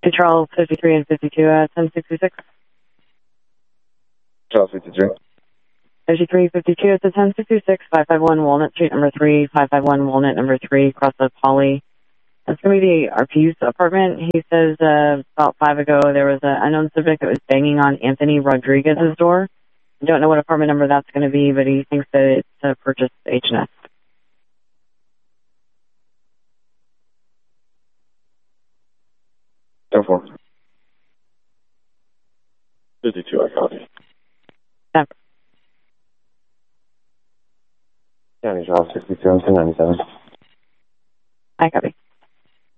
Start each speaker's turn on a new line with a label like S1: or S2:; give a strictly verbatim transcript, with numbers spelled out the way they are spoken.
S1: Charles fifty-three and fifty-two at ten sixty-six.
S2: Charles fifty-three.
S1: fifty-three, fifty-two at the ten sixty-six, five five one Walnut Street, number three, five five one Walnut, number three, across the Poly. That's going to be the Arpuse apartment. He says uh, about five ago there was an unknown subject that was banging on Anthony Rodriguez's door. I don't know what apartment number that's going to be, but he thinks that it's to purchase H and S.
S2: ten four. fifty-two, I copy.
S1: Yep.
S2: County Charles sixty-two, I'm ten ninety-seven.
S1: I copy.